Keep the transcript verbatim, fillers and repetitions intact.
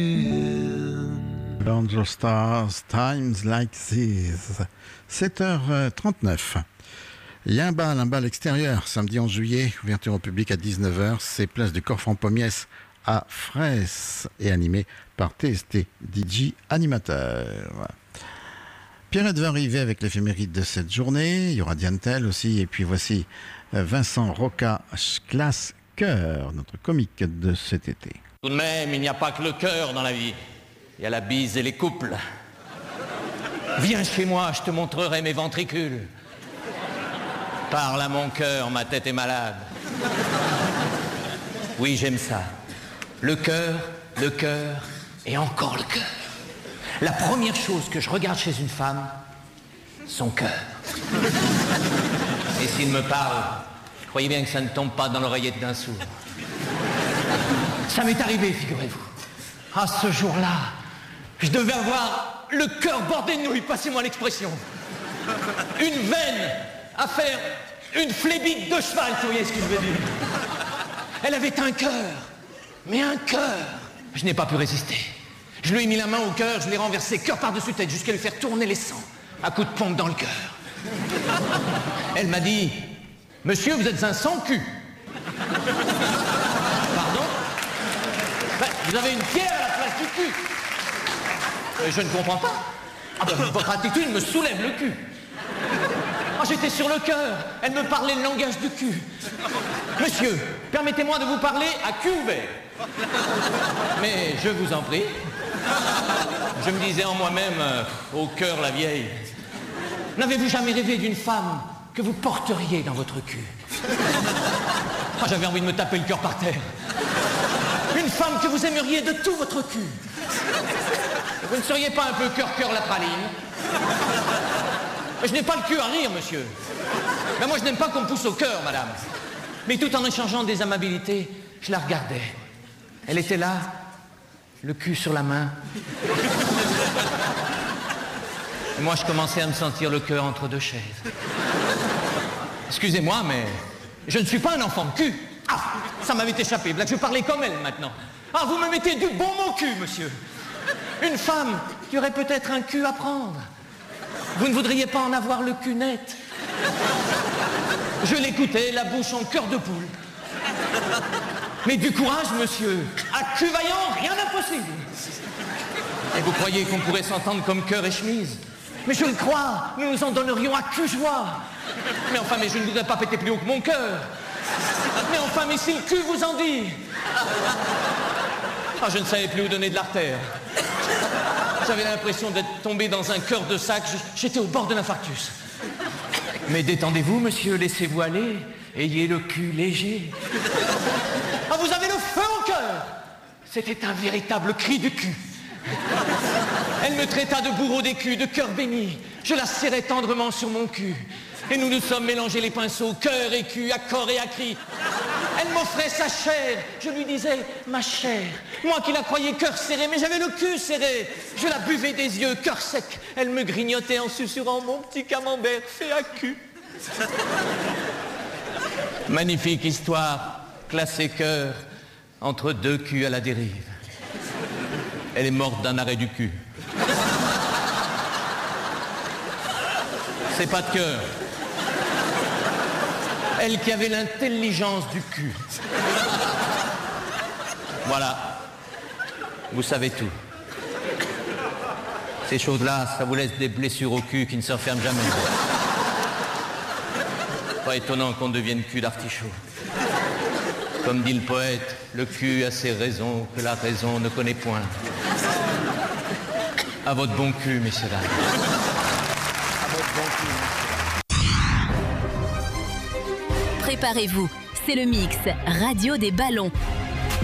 Angel Stars, Times Like This. sept heures trente-neuf. Il y a un bal, un bal extérieur, samedi onze juillet, ouverture au public à dix-neuf heures. C'est place du Corps-Franc-Pommiès à Fraisse et animé par T S T, D J animateur. Pierrette va arriver avec l'éphéméride de cette journée. Il y aura Diane Tell aussi. Et puis voici Vincent Roca, classe cœur, notre comique de cet été. Tout de même, il n'y a pas que le cœur dans la vie. Il y a la bise et les couples. Viens chez moi, je te montrerai mes ventricules. Parle à mon cœur, ma tête est malade. Oui, j'aime ça. Le cœur, le cœur et encore le cœur. La première chose que je regarde chez une femme, son cœur. Et s'il me parle, croyez bien que ça ne tombe pas dans l'oreillette d'un sourd. Ça m'est arrivé, figurez-vous. À ce jour-là, je devais avoir le cœur bordé de nouilles, passez-moi l'expression. Une veine à faire une flébite de cheval, vous voyez ce que je veux dire. Elle avait un cœur, mais un cœur. Je n'ai pas pu résister. Je lui ai mis la main au cœur, je l'ai renversé cœur par-dessus tête jusqu'à lui faire tourner les sangs, à coups de pompe dans le cœur. Elle m'a dit, monsieur, vous êtes un sans-cul. Pardon? Ben, vous avez une pierre à la place du cul. Euh, je ne comprends pas. Ah ben, votre attitude me soulève le cul. Oh, j'étais sur le cœur. Elle me parlait le langage du cul. Monsieur, permettez-moi de vous parler à cul ouvert. Mais je vous en prie. Je me disais en moi-même, euh, au cœur la vieille. N'avez-vous jamais rêvé d'une femme que vous porteriez dans votre cul? Oh, j'avais envie de me taper le cœur par terre. Une femme que vous aimeriez de tout votre cul. Vous ne seriez pas un peu cœur-cœur la praline? Je n'ai pas le cul à rire, monsieur. Mais moi, je n'aime pas qu'on me pousse au cœur, madame. Mais tout en échangeant des amabilités, je la regardais. Elle était là, le cul sur la main. Et moi, je commençais à me sentir le cœur entre deux chaises. Excusez-moi, mais je ne suis pas un enfant de cul. Ah, ça m'avait échappé. Là, je parlais comme elle, maintenant. Ah, vous me mettez du bon mot cul, monsieur. Une femme qui aurait peut-être un cul à prendre. Vous ne voudriez pas en avoir le cul net? Je l'écoutais, la bouche en cœur de poule. Mais du courage, monsieur. À cul vaillant, rien d'impossible. Et vous croyez qu'on pourrait s'entendre comme cœur et chemise? Mais je le crois, nous nous en donnerions à cul joie. Mais enfin, mais je ne voudrais pas péter plus haut que mon cœur. Mais enfin, mais si le cul vous en dit. Ah, je ne savais plus où donner de l'artère. J'avais l'impression d'être tombé dans un cœur de sac. J'étais au bord de l'infarctus. Mais détendez-vous, monsieur, laissez-vous aller. Ayez le cul léger. Ah, vous avez le feu au cœur. C'était un véritable cri du cul. Elle me traita de bourreau des culs, de cœur béni. Je la serrais tendrement sur mon cul. Et nous nous sommes mélangés les pinceaux, cœur et cul, à corps et à cri. Elle m'offrait sa chair. Je lui disais, ma chair. Moi qui la croyais cœur serré, mais j'avais le cul serré. Je la buvais des yeux, cœur sec. Elle me grignotait en susurrant mon petit camembert fait à cul. Magnifique histoire, classée cœur, entre deux culs à la dérive. Elle est morte d'un arrêt du cul. C'est pas de cœur. Elle qui avait l'intelligence du cul. Voilà. Vous savez tout. Ces choses-là, ça vous laisse des blessures au cul qui ne se referment jamais. Pas étonnant qu'on devienne cul d'artichaut. Comme dit le poète, le cul a ses raisons que la raison ne connaît point. À votre bon cul, messieurs dames. À votre bon cul, messieurs dames. Préparez-vous, c'est le mix Radio des Ballons.